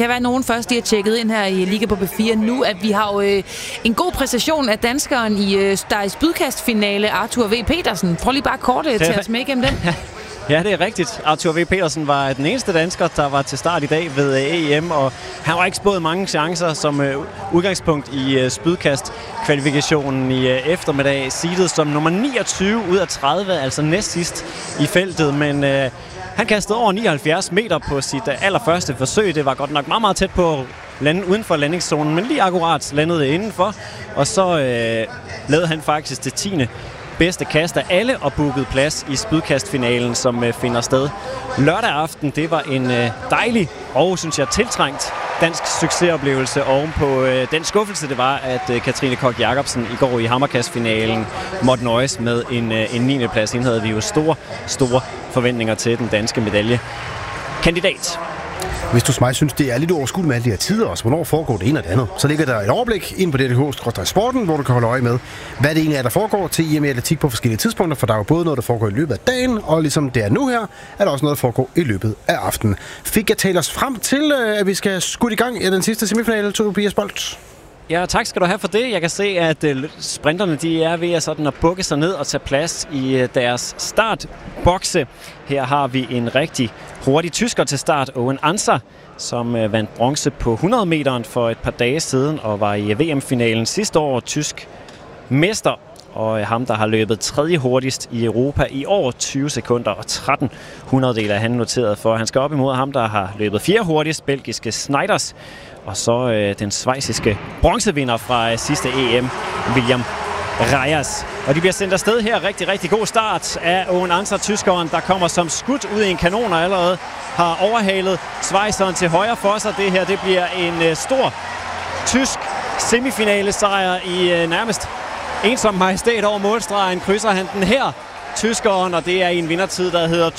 kan være, at nogen først lige har tjekket ind her i Liga på B4 nu, at vi har jo en god præstation af danskeren der er i spydkastfinale, Arthur V. Petersen. Prøv lige bare kort til os med igennem den. Ja, det er rigtigt. Arthur V. Petersen var den eneste dansker, der var til start i dag ved EM, og han var ikke spået mange chancer som udgangspunkt i spydkast-kvalifikationen i eftermiddag. Seedet som nummer 29 ud af 30, altså næst sidst i feltet, men han kastede over 79 meter på sit allerførste forsøg. Det var godt nok meget, meget tæt på at lande uden for landingszonen, men lige akkurat landede indenfor, og så lavede han faktisk det 10. bedste kast af alle og bookede plads i spydkastfinalen, som finder sted lørdag aften. Det var en dejlig og, synes jeg, tiltrængt dansk succesoplevelse ovenpå den skuffelse, det var, at Katrine Koch Jacobsen i går i hammerkastfinalen måtte nøjes med en 9. plads. Hende havde vi jo store forventninger til den danske medaljekandidat. Hvis du som mig synes, det er lidt overskueligt med alle de her tider, og hvornår foregår det ene og det andet, så ligger der et overblik ind på DTH/sporten, hvor du kan holde øje med, hvad det egentlig er, der foregår til IM Atletik på forskellige tidspunkter, for der er jo både noget, der foregår i løbet af dagen, og ligesom det er nu her, er der også noget, der foregår i løbet af aftenen. Fik jeg talt os frem til, at vi skal skudt i gang i den sidste semifinale, Tobias Bolt? Ja, tak skal du have for det. Jeg kan se, at sprinterne de er ved at bukke sig ned og tage plads i deres startbokse. Her har vi en rigtig hurtig tysker til start, Owen Anser, som vandt bronze på 100 meteren for et par dage siden og var i VM-finalen sidste år, tysk mester. Og ham, der har løbet tredje hurtigst i Europa i år, 20 sekunder og 13 hundrededele er han noteret for. Han skal op imod ham, der har løbet fjerde hurtigst, belgiske Sneijder. Og så den schweiziske bronzevinder fra sidste EM, William Reyes. Og de bliver sendt afsted her. Rigtig, rigtig god start af Owen Anser, tyskeren, der kommer som skudt ud i en kanon og allerede har overhalet schweizeren til højre for sig. Det her, det bliver en stor tysk semifinale sejr i nærmest ensom majestæt over målstregen. Krydser han den her, tyskeren, og det er i en vindertid, der hedder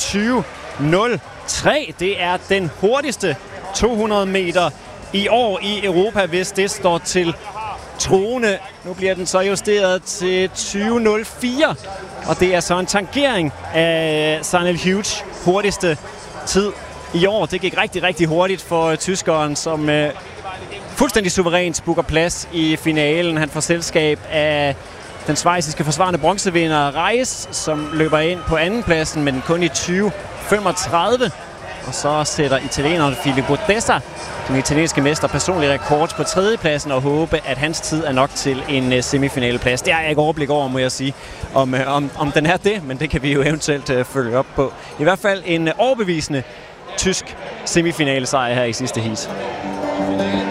20.03. Det er den hurtigste 200 meter i år i Europa, hvis det står til troende. Nu bliver den så justeret til 20.04, og det er så en tangering af Sanel Hughes hurtigste tid i år. Det gik rigtig, rigtig hurtigt for tyskeren, som fuldstændig suverænt booker plads i finalen. Han får selskab af den schweiziske forsvarende bronzevinder Reyes, som løber ind på andenpladsen, men kun i 20.35. Og så sætter italieneren Filippo Dessa, den italienske mester, personlig rekord på tredjepladsen, og håbe, at hans tid er nok til en semifinaleplads. Det har jeg ikke overblik over, må jeg sige, om den er det, men det kan vi jo eventuelt følge op på. I hvert fald en overbevisende tysk semifinalesejr her i sidste heat.